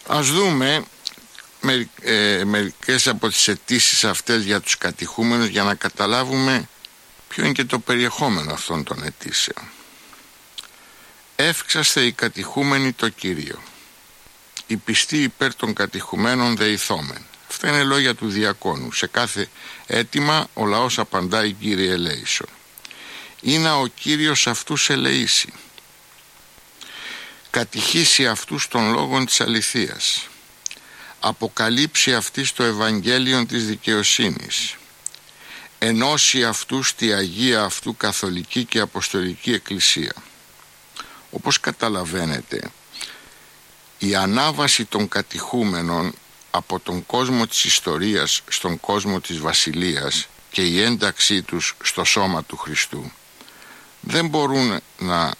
Ας δούμε μερικές από τις αιτήσεις αυτές για τους κατηχούμενους για να καταλάβουμε ποιο είναι και το περιεχόμενο αυτών των αιτήσεων. Εύξαστε οι κατηχούμενοι το Κυρίο, οι πιστοί υπέρ των κατηχουμένων δεηθόμεν. Αυτά είναι λόγια του διακόνου. Σε κάθε αίτημα ο λαός απαντάει Κύριε ελέησον. Είναι ο Κύριος αυτούς ελεήσει, κατηχήσει αυτούς των λόγων της αληθείας, αποκαλύψει αυτής το Ευαγγέλιον της δικαιοσύνης, ενώσει αυτούς τη Αγία αυτού Καθολική και Αποστολική Εκκλησία. Όπως καταλαβαίνετε, η ανάβαση των κατηχούμενων από τον κόσμο της ιστορίας στον κόσμο της βασιλείας και η ένταξή τους στο σώμα του Χριστού δεν μπορούν να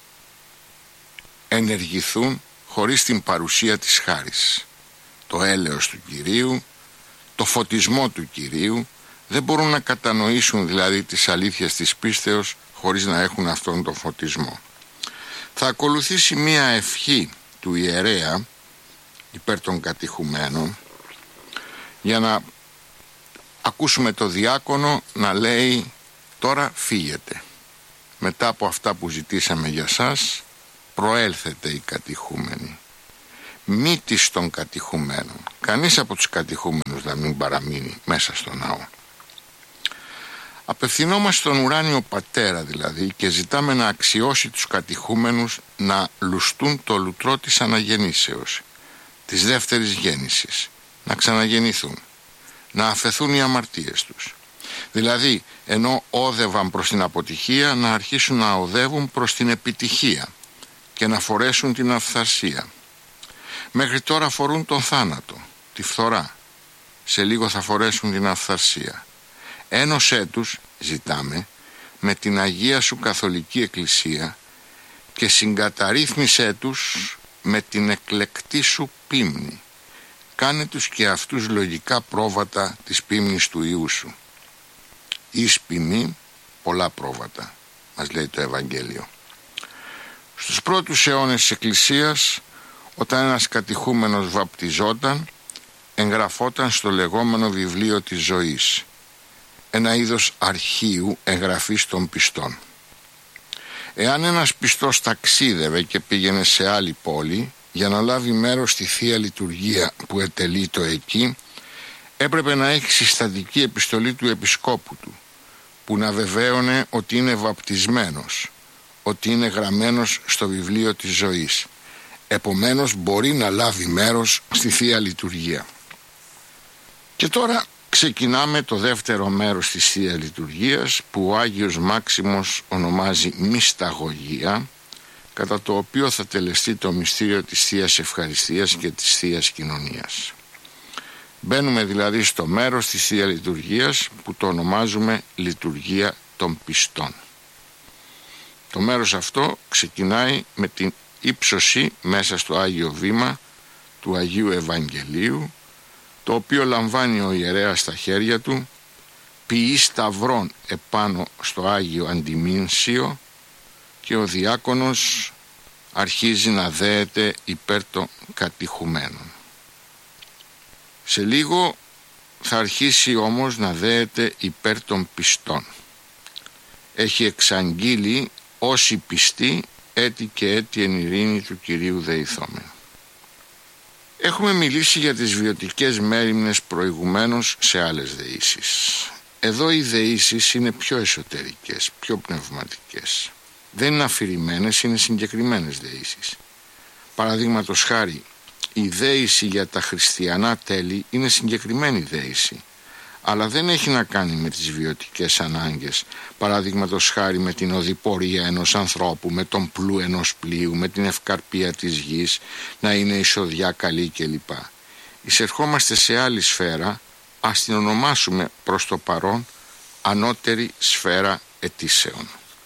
ενεργηθούν χωρίς την παρουσία της χάρις. Το έλεος του Κυρίου, το φωτισμό του Κυρίου, δεν μπορούν να κατανοήσουν δηλαδή τις αλήθειες της πίστεως χωρίς να έχουν αυτόν τον φωτισμό. Θα ακολουθήσει μία ευχή του ιερέα υπέρ των κατηχουμένων για να ακούσουμε το διάκονο να λέει τώρα φύγετε. Μετά από αυτά που ζητήσαμε για σας, προέλθετε οι κατηχούμενοι. Μύτης των κατηχουμένων. Κανείς από τους κατηχούμενους να μην παραμείνει μέσα στο ναό. Απευθυνόμαστε στον ουράνιο Πατέρα δηλαδή και ζητάμε να αξιώσει τους κατηχούμενους να λουστούν το λουτρό της αναγεννήσεως, της δεύτερης γέννησης, να ξαναγεννηθούν, να αφεθούν οι αμαρτίες τους. Δηλαδή, ενώ όδευαν προς την αποτυχία, να αρχίσουν να οδεύουν προς την επιτυχία και να φορέσουν την αυθαρσία. Μέχρι τώρα φορούν τον θάνατο, τη φθορά. Σε λίγο θα φορέσουν την αυθαρσία. Ένωσέ τους, ζητάμε, με την Αγία Σου Καθολική Εκκλησία και συγκαταρρύθμισέ τους με την εκλεκτή Σου πίμνη. Κάνε τους και αυτούς λογικά πρόβατα της πίμνης του Υιού Σου. Εις ποιμή πολλά πρόβατα, μας λέει το Ευαγγέλιο. Στους πρώτους αιώνες της Εκκλησίας, όταν ένας κατηχούμενος βαπτιζόταν, εγγραφόταν στο λεγόμενο βιβλίο της ζωής, ένα είδος αρχείου εγγραφής των πιστών. Εάν ένας πιστός ταξίδευε και πήγαινε σε άλλη πόλη για να λάβει μέρος στη Θεία Λειτουργία που ετελείτο εκεί, έπρεπε να έχει συστατική επιστολή του επισκόπου του, που να βεβαίωνε ότι είναι βαπτισμένος, ότι είναι γραμμένος στο βιβλίο της ζωής. Επομένως μπορεί να λάβει μέρος στη Θεία Λειτουργία. Και τώρα ξεκινάμε το δεύτερο μέρος της Θεία Λειτουργίας, που ο Άγιος Μάξιμος ονομάζει μυσταγωγία, κατά το οποίο θα τελεστεί το μυστήριο της Θείας Ευχαριστίας και της Θείας Κοινωνίας. Μπαίνουμε δηλαδή στο μέρος της Θεία Λειτουργίας που το ονομάζουμε Λειτουργία των Πιστών. Το μέρος αυτό ξεκινάει με την ύψωση μέσα στο Άγιο Βήμα του Αγίου Ευαγγελίου, το οποίο λαμβάνει ο ιερέας στα χέρια του, ποιεί σταυρών επάνω στο Άγιο Αντιμήνσιο και ο διάκονος αρχίζει να δέεται υπέρ των κατηχουμένων. Σε λίγο θα αρχίσει όμως να δέεται υπέρ των πιστών. Έχει εξαγγείλει όσοι πιστοί έτη και έτη εν ειρήνη του Κυρίου δεηθόμεν. Έχουμε μιλήσει για τις βιωτικές μέριμνες προηγουμένως σε άλλες δεήσεις. Εδώ οι δεήσεις είναι πιο εσωτερικές, πιο πνευματικές. Δεν είναι αφηρημένες, είναι συγκεκριμένες δεήσεις. Παραδείγματος χάρη, η δέηση για τα χριστιανά τέλη είναι συγκεκριμένη δέηση, αλλά δεν έχει να κάνει με τις βιωτικές ανάγκες, παραδείγματος χάρη με την οδηπορία ενός ανθρώπου, με τον πλού ενός πλοίου, με την ευκαρπία της γης, να είναι η σοδιά καλή κλπ. Εισερχόμαστε σε άλλη σφαίρα, ας την ονομάσουμε προς το παρόν ανώτερη σφαίρα αιτήσεων.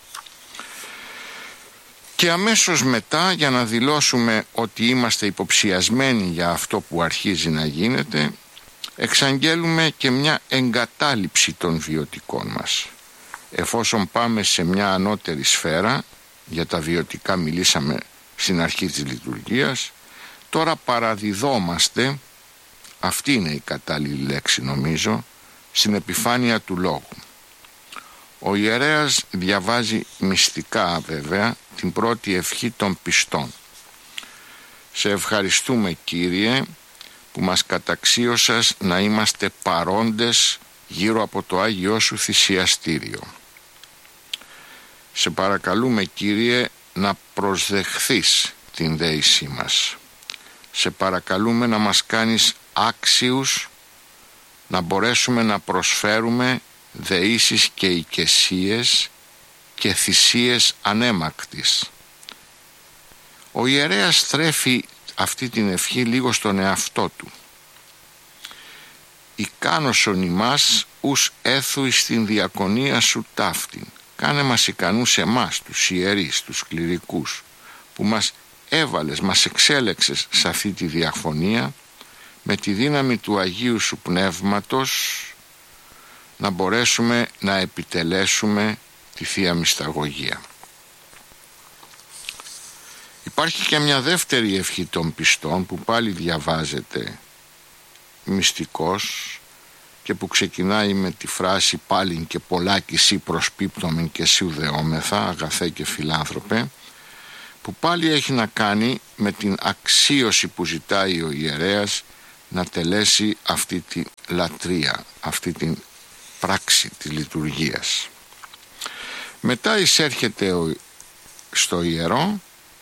Και αμέσως μετά, για να δηλώσουμε ότι είμαστε υποψιασμένοι για αυτό που αρχίζει να γίνεται, εξαγγέλουμε και μια εγκατάλειψη των βιωτικών μας. Εφόσον πάμε σε μια ανώτερη σφαίρα, για τα βιωτικά μιλήσαμε στην αρχή της λειτουργίας, Τώρα παραδιδόμαστε, αυτή είναι η κατάλληλη λέξη νομίζω, στην επιφάνεια του λόγου. Ο ιερέας διαβάζει μυστικά βέβαια την πρώτη ευχή των πιστών. Σε ευχαριστούμε Κύριε που μας καταξίωσας να είμαστε παρόντες γύρω από το Άγιό Σου θυσιαστήριο. Σε παρακαλούμε Κύριε να προσδεχθείς την δέησή μας. Σε παρακαλούμε να μας κάνεις άξιους να μπορέσουμε να προσφέρουμε δεήσεις και οικεσίες και θυσίες ανέμακτης. Ο ιερέας στρέφει αυτή την ευχή λίγο στον εαυτό του. «Ικάνωσον ημάς ους έθου εις την διακονία σου ταύτην». Κάνε μας ικανούς εμάς, τους ιερείς, τους κληρικούς, που μας έβαλες, μας εξέλεξες σε αυτή τη διαφωνία, με τη δύναμη του Αγίου Σου Πνεύματος να μπορέσουμε να επιτελέσουμε τη Θεία Μυσταγωγία. Υπάρχει και μια δεύτερη ευχή των πιστών που πάλι διαβάζεται μυστικός και που ξεκινάει με τη φράση «Πάλιν και πολλάκι σύ προσπίπτομεν και σύ ουδεόμεθα, αγαθέ και φιλάνθρωπε», που πάλι έχει να κάνει με την αξίωση που ζητάει ο ιερέας να τελέσει αυτή τη λατρεία, αυτή την πράξη της λειτουργίας. Μετά εισέρχεται στο ιερό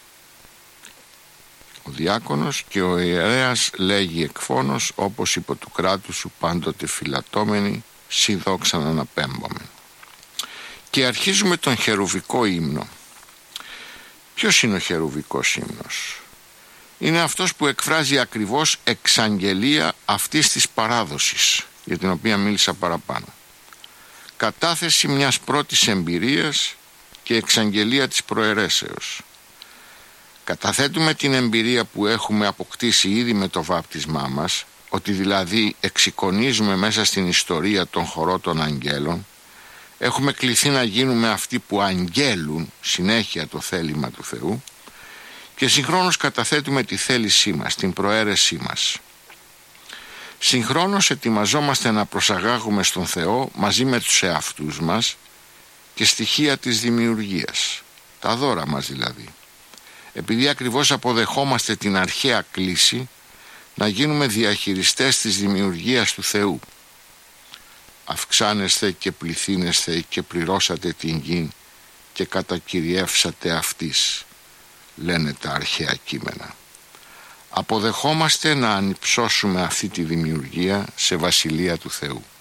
ο διάκονος και ο ιερέας λέγει εκφώνος, όπως υπό του κράτους σου πάντοτε φυλατώμενοι, σύ δόξαν αναπέμπομεν. Και αρχίζουμε τον χερουβικό ύμνο. Ποιος είναι ο χερουβικός ύμνος? Είναι αυτός που εκφράζει ακριβώς εξαγγελία αυτής της παράδοσης, για την οποία μίλησα παραπάνω. Κατάθεση μιας πρώτης εμπειρίας και εξαγγελία της προαιρέσεως. Καταθέτουμε την εμπειρία που έχουμε αποκτήσει ήδη με το βάπτισμά μας, ότι δηλαδή εξεικονίζουμε μέσα στην ιστορία τον χορό των αγγέλων, έχουμε κληθεί να γίνουμε αυτοί που αγγέλουν συνέχεια το θέλημα του Θεού και συγχρόνως καταθέτουμε τη θέλησή μας, την προαίρεσή μας. Συγχρόνως ετοιμαζόμαστε να προσαγάγουμε στον Θεό μαζί με τους εαυτούς μας και στοιχεία της δημιουργίας, τα δώρα μας δηλαδή. Επειδή ακριβώς αποδεχόμαστε την αρχαία κλίση να γίνουμε διαχειριστές της δημιουργίας του Θεού. Αυξάνεστε και πληθύνεστε και πληρώσατε την γη και κατακυριεύσατε αυτής, λένε τα αρχαία κείμενα. Αποδεχόμαστε να ανυψώσουμε αυτή τη δημιουργία σε βασιλεία του Θεού.